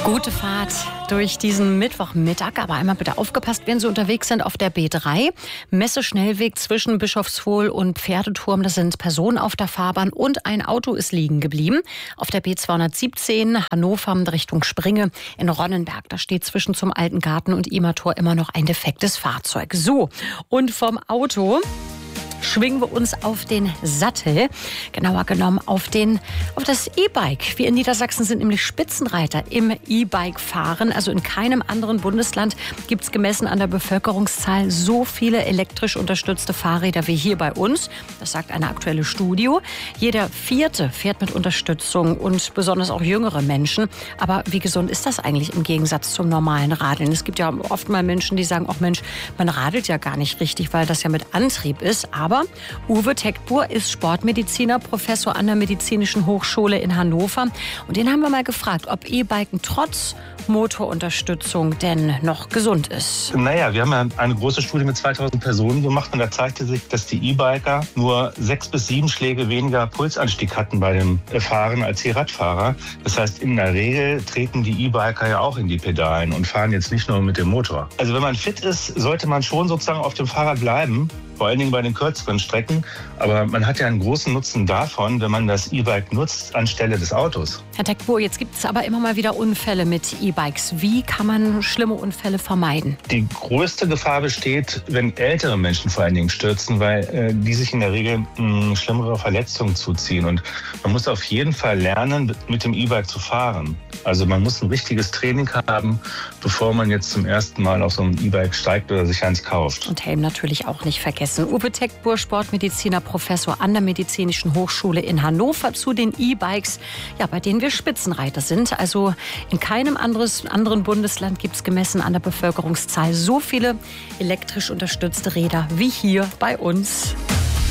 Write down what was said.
Gute Fahrt durch diesen Mittwochmittag, aber einmal bitte aufgepasst, wenn Sie unterwegs sind auf der B3. Messeschnellweg zwischen Bischofshohl und Pferdeturm, da sind Personen auf der Fahrbahn und ein Auto ist liegen geblieben. Auf der B217 Hannover Richtung Springe in Ronnenberg, da steht zwischen zum Alten Garten und Immertor immer noch ein defektes Fahrzeug. So, und vom Auto schwingen wir uns auf den Sattel, genauer genommen auf das E-Bike. Wir in Niedersachsen sind nämlich Spitzenreiter im E-Bike-Fahren. Also in keinem anderen Bundesland gibt es gemessen an der Bevölkerungszahl so viele elektrisch unterstützte Fahrräder wie hier bei uns. Das sagt eine aktuelle Studie. Jeder Vierte fährt mit Unterstützung und besonders auch jüngere Menschen. Aber wie gesund ist das eigentlich im Gegensatz zum normalen Radeln? Es gibt ja oft mal Menschen, die sagen, ach Mensch, man radelt ja gar nicht richtig, weil das ja mit Antrieb ist. Aber Uwe Teckbuhr ist Sportmediziner, Professor an der Medizinischen Hochschule in Hannover. Und den haben wir mal gefragt, ob E-Biken trotz Motorunterstützung denn noch gesund ist. Naja, wir haben ja eine große Studie mit 2000 Personen gemacht und da zeigte sich, dass die E-Biker nur 6 bis 7 Schläge weniger Pulsanstieg hatten bei dem Fahren als die Radfahrer. Das heißt, in der Regel treten die E-Biker ja auch in die Pedalen und fahren jetzt nicht nur mit dem Motor. Also wenn man fit ist, sollte man schon sozusagen auf dem Fahrrad bleiben. Vor allen Dingen bei den kürzeren Strecken. Aber man hat ja einen großen Nutzen davon, wenn man das E-Bike nutzt anstelle des Autos. Herr Teckbuhr, jetzt gibt es aber immer mal wieder Unfälle mit E-Bikes. Wie kann man schlimme Unfälle vermeiden? Die größte Gefahr besteht, wenn ältere Menschen vor allen Dingen stürzen, weil die sich in der Regel schlimmere Verletzungen zuziehen. Und man muss auf jeden Fall lernen, mit dem E-Bike zu fahren. Also man muss ein richtiges Training haben, bevor man jetzt zum ersten Mal auf so ein E-Bike steigt oder sich eins kauft. Und Helm natürlich auch nicht vergessen. Uwe Teckbuhr, Sportmediziner, Professor an der Medizinischen Hochschule in Hannover zu den E-Bikes, ja, bei denen wir Spitzenreiter sind. Also in keinem anderen Bundesland gibt es gemessen an der Bevölkerungszahl so viele elektrisch unterstützte Räder wie hier bei uns.